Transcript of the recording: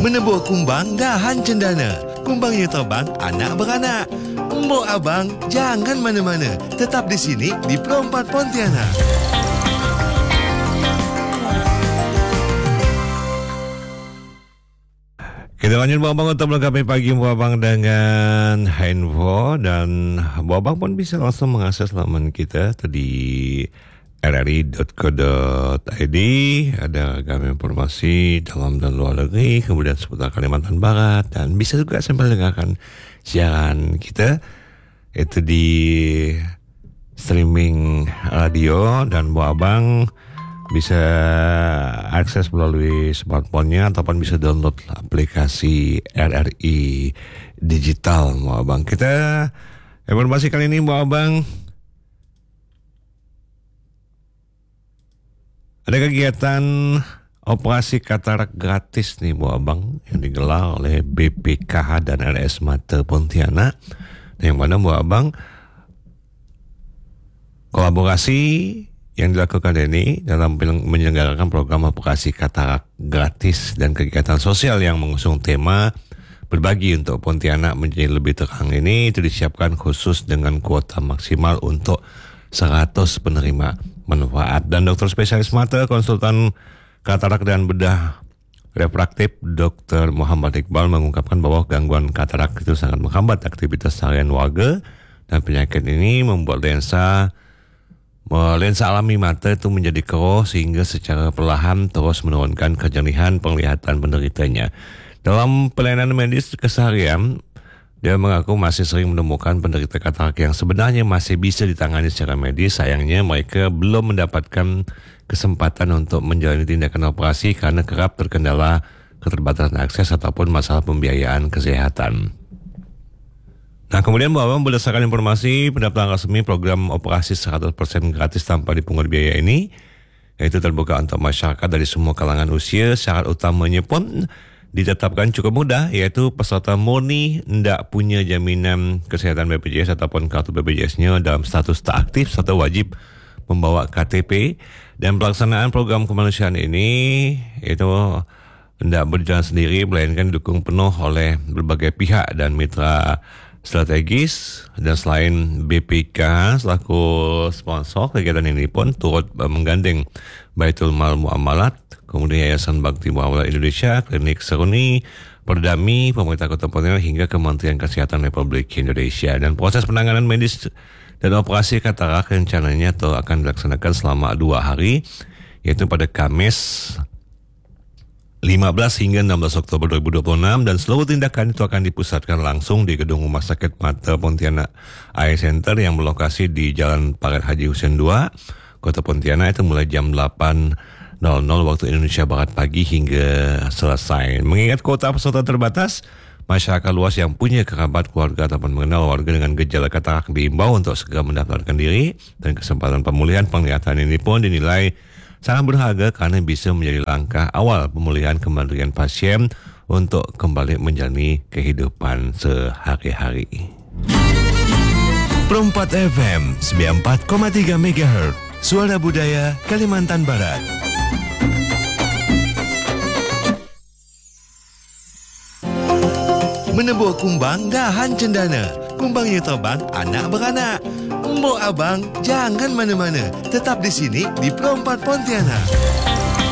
Menebuk kumbang dahan cendana. Kumbangnya terbang, anak beranak. Mbok abang, jangan mana-mana. Tetap di sini di Pro 4 Pontianak. Kita lanjut Bu Abang untuk melengkapi pagi Bu Abang dengan handphone. Dan Bu Abang pun bisa langsung mengakses laman kita di rri.co.id. Ada kami informasi dalam dan luar negeri, kemudian seputar Kalimantan Barat, dan bisa juga sambil dengarkan siaran kita itu di streaming radio. Dan Bu Abang bisa akses melalui smartphone-nya ataupun bisa download aplikasi RRI Digital Bu Abang. Kita informasi kali ini Bu Abang, ada kegiatan operasi katarak gratis nih Bu Abang yang digelar oleh BPKH dan RS Mata Pontianak, yang mana Bu Abang kolaborasi yang dilakukan ini dalam menyelenggarakan program operasi katarak gratis dan kegiatan sosial yang mengusung tema berbagi untuk Pontianak menjadi lebih terang ini, itu disiapkan khusus dengan kuota maksimal untuk 100 penerima manfaat. Dan dokter spesialis mata, konsultan katarak dan bedah refraktif Dr. Muhammad Iqbal mengungkapkan bahwa gangguan katarak itu sangat menghambat aktivitas harian warga, dan penyakit ini membuat lensa alami mata itu menjadi keruh sehingga secara perlahan terus menurunkan kejernihan penglihatan penderitanya. Dalam pelayanan medis keseharian, dia mengaku masih sering menemukan penderita katarak yang sebenarnya masih bisa ditangani secara medis. Sayangnya mereka belum mendapatkan kesempatan untuk menjalani tindakan operasi karena kerap terkendala keterbatasan akses ataupun masalah pembiayaan kesehatan. Nah, kemudian Bu Abang, berdasarkan informasi pendaftaran resmi program operasi 100% gratis tanpa dipungut biaya ini, yaitu terbuka untuk masyarakat dari semua kalangan usia. Syarat utamanya pun ditetapkan cukup mudah, yaitu peserta murni tidak punya jaminan kesehatan BPJS ataupun kartu BPJS-nya dalam status tak aktif serta wajib membawa KTP. Dan pelaksanaan program kemanusiaan ini itu tidak berjalan sendiri, melainkan didukung penuh oleh berbagai pihak dan mitra strategis. Dan selain BPK selaku sponsor, kegiatan ini pun turut menggandeng Baitul Mal Muamalat, kemudian Yayasan Bakti Muamalat Indonesia, Klinik Seruni, Perdami, Pemerintah Kota Pontianak hingga Kementerian Kesehatan Republik Indonesia. Dan proses penanganan medis dan operasi katarak rencananya akan dilaksanakan selama 2 hari, yaitu pada Kamis 15 hingga 16 Oktober 2026, dan seluruh tindakan itu akan dipusatkan langsung di Gedung Rumah Sakit Mata Pontianak Eye Center yang berlokasi di Jalan Paret Haji Husein II, Kota Pontianak, itu mulai jam 8.00 waktu Indonesia Barat pagi hingga selesai. Mengingat kuota peserta terbatas, masyarakat luas yang punya kerabat, keluarga ataupun mengenal warga dengan gejala katarak diimbau untuk segera mendaftarkan diri, dan kesempatan pemulihan penglihatan ini pun dinilai sangat berharga karena bisa menjadi langkah awal pemulihan kemandirian pasien untuk kembali menjalani kehidupan sehari-hari. Pro 4 FM 94,3 MHz, Suara Budaya Kalimantan Barat. Menebuk kumbang dahan cendana. Kumbangnya terbang, anak beranak. Mbok abang, jangan mana-mana. Tetap di sini di Pro 4 Pontianak.